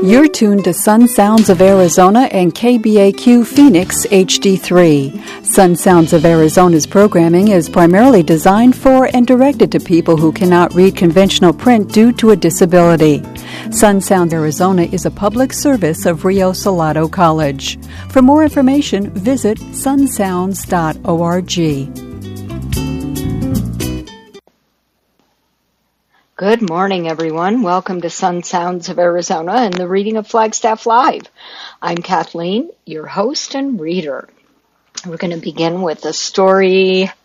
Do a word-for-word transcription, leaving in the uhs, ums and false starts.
You're tuned to Sun Sounds of Arizona and K B A Q Phoenix H D three. Sun Sounds of Arizona's programming is primarily designed for and directed to people who cannot read conventional print due to a disability. Sun Sounds Arizona is a public service of Rio Salado College. For more information, visit sun sounds dot org. Good morning, everyone. Welcome to Sun Sounds of Arizona and the reading of Flagstaff Live. I'm Kathleen, your host and reader. We're going to begin with a story